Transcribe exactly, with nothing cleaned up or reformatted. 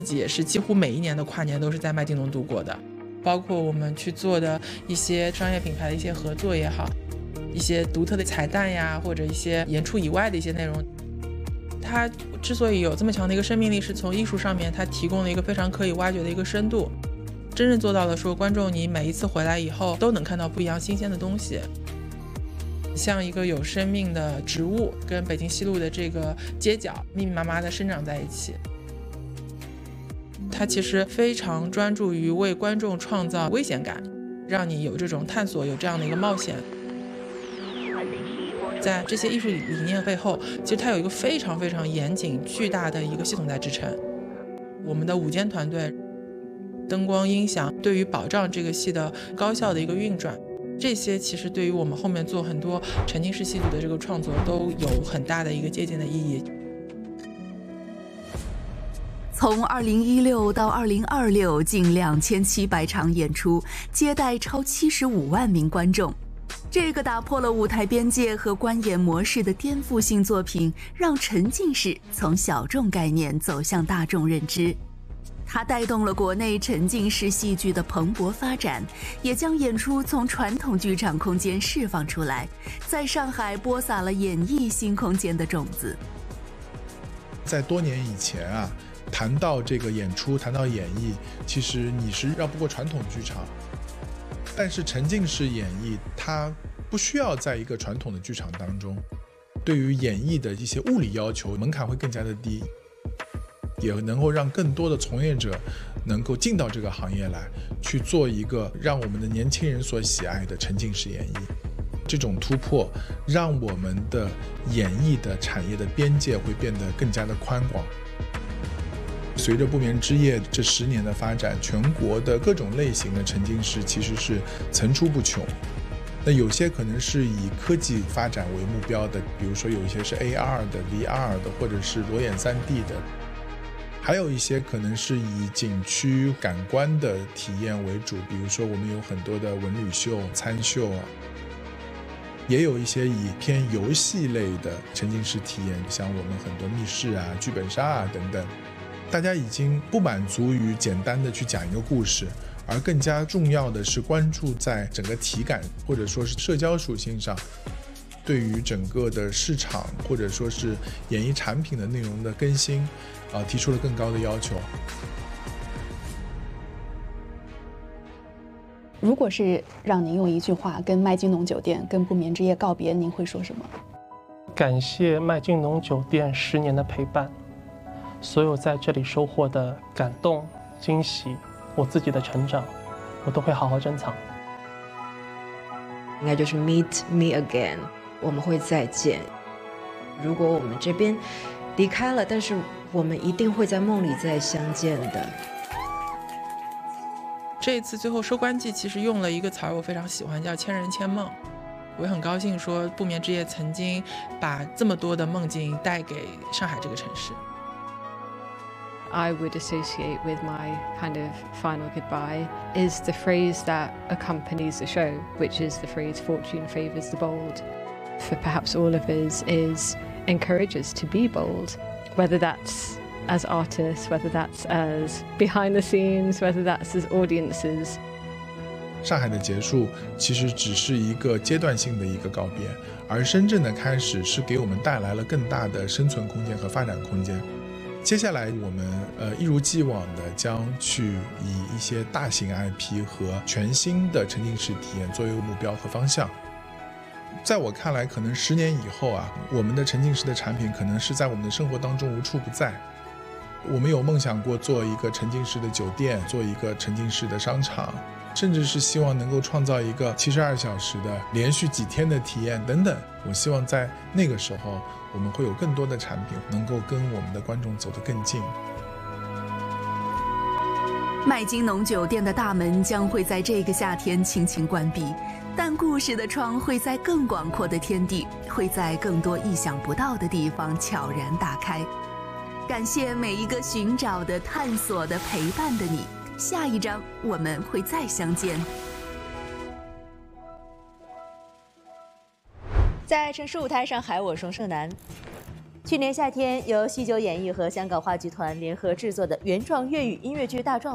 自己也是几乎每一年的跨年都是在麦金农度过的，包括我们去做的一些商业品牌的一些合作也好，一些独特的彩蛋呀，或者一些演出以外的一些内容。它之所以有这么强的一个生命力，是从艺术上面它提供了一个非常可以挖掘的一个深度，真正做到了说观众你每一次回来以后都能看到不一样新鲜的东西，像一个有生命的植物跟北京西路的这个街角密密麻麻的生长在一起。它其实非常专注于为观众创造危险感，让你有这种探索，有这样的一个冒险。在这些艺术理念背后，其实它有一个非常非常严谨巨大的一个系统在支撑。我们的舞监团队、灯光音响，对于保障这个戏的高效的一个运转，这些其实对于我们后面做很多沉浸式戏剧的这个创作都有很大的一个借鉴的意义。 从二零一六到二零二六，近两千七百场演出，接待超七十五万名观众。这个打破了舞台边界和观演模式的颠覆性作品，让沉浸式从小众概念走向大众认知。它带动了国内沉浸式戏剧的蓬勃发展，也将演出从传统剧场空间释放出来，在上海播撒了演艺新空间的种子。 在多年以前啊，谈到这个演出，谈到演绎，其实你是绕不过传统剧场。但是沉浸式演绎，它不需要在一个传统的剧场当中，对于演绎的一些物理要求门槛会更加的低，也能够让更多的从业者能够进到这个行业来，去做一个让我们的年轻人所喜爱的沉浸式演绎。这种突破让我们的演艺的产业的边界会变得更加的宽广。随着不眠之夜这十年的发展，全国的各种类型的沉浸式其实是层出不穷。那有些可能是以科技发展为目标的，比如说有一些是 A R 的、V R 的，或者是裸眼 三 D 的，还有一些可能是以景区感官的体验为主，比如说我们有很多的文旅秀、餐秀啊，也有一些以偏游戏类的沉浸式体验，像我们很多密室啊、剧本杀啊等等。大家已经不满足于简单的去讲一个故事，而更加重要的是关注在整个体感或者说是社交属性上，对于整个的市场或者说是演艺产品的内容的更新啊，提出了更高的要求。 如果是让您用一句话跟麦金农酒店、跟不眠之夜告别，您会说什么？ 感谢麦金农酒店十年的陪伴，所有在这里收获的感动、惊喜，我自己的成长，我都会好好珍藏。 应该就是 meet me again， 我们会再见。如果我们这边离开了，但是我们一定会在梦里再相见的。 这一次最后收官季其实用了一个词儿，我非常喜欢，叫千人千梦。我也很高兴说不眠之夜曾经把这么多的梦境带给上海这个城市。 I would associate with my kind of final goodbye is the phrase that accompanies the show, which is the phrase fortune favours the bold. For perhaps all of us is encourage us to be bold, whether that's as artists, whether that's as behind the scenes, whether that's as audiences. 上海的结束其实只是一个阶段性的一个告别，而深圳的开始是给我们带来了更大的生存空间和发展空间。接下来我们呃一如既往的将去以一些大型 I P 和全新的沉浸式体验作为目标和方向。在我看来，可能十年以后啊，我们的沉浸式的产品可能是在我们的生活当中无处不在。我们有梦想过做一个沉浸式的酒店，做一个沉浸式的商场，甚至是希望能够创造一个七十二小时的连续几天的体验等等。我希望在那个时候我们会有更多的产品能够跟我们的观众走得更近。 麦金农酒店的大门将会在这个夏天轻轻关闭，但故事的窗会在更广阔的天地，会在更多意想不到的地方悄然打开。感谢每一个寻找的、探索的、陪伴的你，下一章我们会再相见。 在城市舞台上海，我双盛楠。 去年夏天，由西九演艺和香港话剧团联合制作的原创粤语音乐剧《大壮》